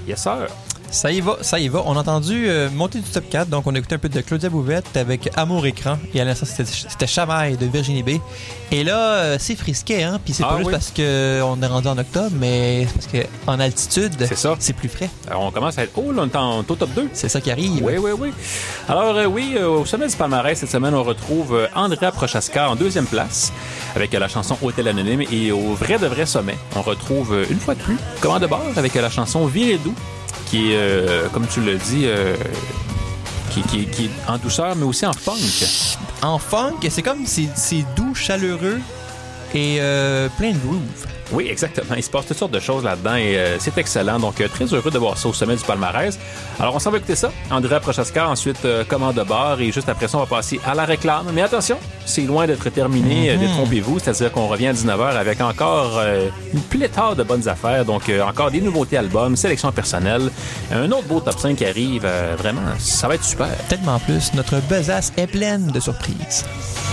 Yes, sir. Ça y va. On a entendu monter du top 4, donc on a écouté un peu de Claudia Bouvette avec Amour Écran, et à l'instant c'était Chamaille de Virginie B. Et là, c'est frisquet, hein, puis c'est pas juste parce qu'on est rendu en octobre, mais c'est parce qu'en altitude, c'est plus frais. Alors, on commence à être... Oh, là, on est au top 2. C'est ça qui arrive. Oui. Alors, au sommet du palmarès, cette semaine, on retrouve Andrea Prochaska en 2e place, avec la chanson Hôtel Anonyme, et au vrai de vrai sommet, on retrouve, une fois de plus, Commande de bord, avec la chanson Virez doux, qui est, comme tu l'as dit, qui est en douceur, mais aussi en funk. En funk, c'est comme c'est doux, chaleureux et plein de groove. Oui, exactement. Il se passe toutes sortes de choses là-dedans et c'est excellent. Donc, très heureux de voir ça au sommet du palmarès. Alors, on s'en va écouter ça. Andrea Prochaska, ensuite Commande de bord, et juste après ça, on va passer à la réclame. Mais attention, c'est loin d'être terminé. Détrompez-vous, c'est-à-dire qu'on revient à 19h avec encore une pléthore de bonnes affaires. Donc, encore des nouveautés albums, sélection personnelle, un autre beau top 5 qui arrive. Vraiment, ça va être super. Tellement plus. Notre besace est pleine de surprises.